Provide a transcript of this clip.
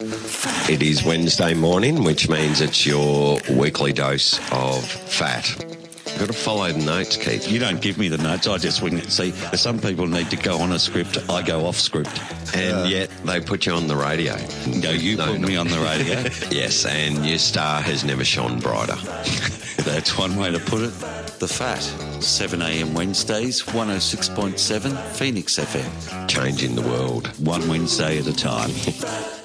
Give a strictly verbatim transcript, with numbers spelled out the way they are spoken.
It is Wednesday morning, which means it's your weekly dose of fat. You've got to follow the notes, Keith. You don't give me the notes, I just wing it. See, some people need to go on a script, I go off script. And uh, yet they put you on the radio. No, you no, put me on the radio. Yes, and your star has never shone brighter. That's one way to put it. The Fat, seven a.m. Wednesdays, one oh six point seven Phoenix F M. Changing the world. One Wednesday at a time.